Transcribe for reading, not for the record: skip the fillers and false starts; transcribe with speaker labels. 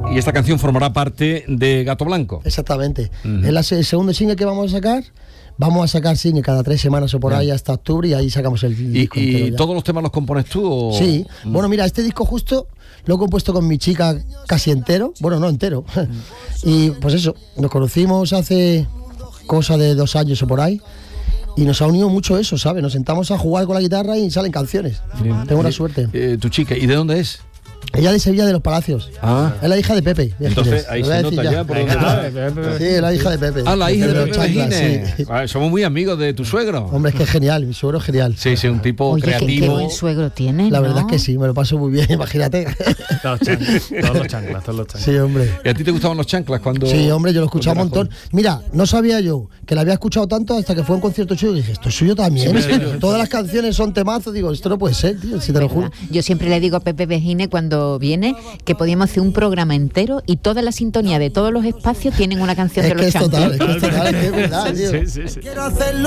Speaker 1: Y esta canción formará parte de Gato Blanco.
Speaker 2: Exactamente. Es el segundo single que vamos a sacar. Vamos a sacar single cada 3 semanas o por ahí hasta octubre y ahí sacamos el disco.
Speaker 1: ¿Y todos los temas los compones tú? ¿O?
Speaker 2: Sí. Bueno, mira, este disco justo lo he compuesto con mi chica casi entero. Bueno, no entero. Y pues eso, nos conocimos hace cosa de 2 años o por ahí. Y nos ha unido mucho eso, ¿sabes? Nos sentamos a jugar con la guitarra y salen canciones.
Speaker 1: Bien.
Speaker 2: Tengo una suerte.
Speaker 1: Tu chica, ¿y de dónde es?
Speaker 2: Ella de Sevilla de los Palacios. Es la hija de Pepe.
Speaker 1: Entonces ahí se nota ya por dónde va.
Speaker 2: Sí, es la hija de Pepe.
Speaker 1: La hija de Pepe Gines.
Speaker 2: Sí.
Speaker 1: Somos muy amigos de tu suegro.
Speaker 2: Hombre, es que es genial, mi suegro es genial.
Speaker 1: Sí, un tipo creativo.
Speaker 3: Qué buen suegro tiene,
Speaker 2: La
Speaker 3: ¿no?
Speaker 2: verdad es que sí, me lo paso muy bien, imagínate.
Speaker 4: Todos los chanclas.
Speaker 2: Sí, hombre.
Speaker 1: ¿Y a ti te gustaban los chanclas cuando...?
Speaker 2: Sí, hombre, yo lo escuchaba un montón. Mira, no sabía yo que la había escuchado tanto hasta que fue a un concierto suyo y dije, esto es suyo también. Todas las canciones son temazos, digo, esto no puede ser, tío, si te lo juro.
Speaker 3: Yo siempre le digo a Pepe Vejines cuando viene que podíamos hacer un programa entero y toda la sintonía de todos los espacios tienen una canción de los chanclas.
Speaker 2: Es que es total, es que es verdad, tío.
Speaker 4: Sí.
Speaker 5: Quiero hacerlo